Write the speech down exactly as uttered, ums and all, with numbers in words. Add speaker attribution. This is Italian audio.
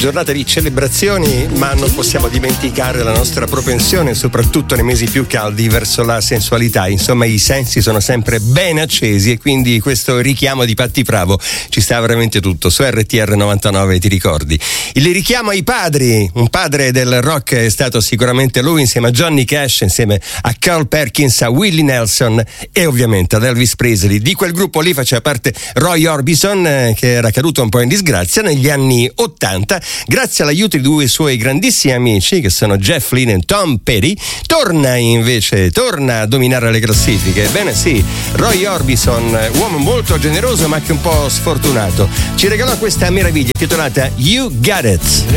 Speaker 1: giornata di celebrazioni, ma non possiamo dimenticare la nostra propensione, soprattutto nei mesi più caldi, verso la sensualità. Insomma, i sensi sono sempre ben accesi e quindi questo richiamo di Patti Bravo ci sta veramente tutto. Su R T R novantanove, ti ricordi? Il richiamo ai padri, un padre del rock è stato sicuramente lui, insieme a Johnny Cash, insieme a Carl Perkins, a Willie Nelson e ovviamente ad Elvis Presley. Di quel gruppo lì faceva parte Roy Orbison, eh, che era caduto un po' in disgrazia negli anni ottanta. Grazie all'aiuto di due suoi grandissimi amici, che sono Jeff Lynne e Tom Petty, torna invece, torna a dominare le classifiche. Ebbene sì, Roy Orbison, uomo molto generoso ma anche un po' sfortunato, ci regalò questa meraviglia intitolata You Got It.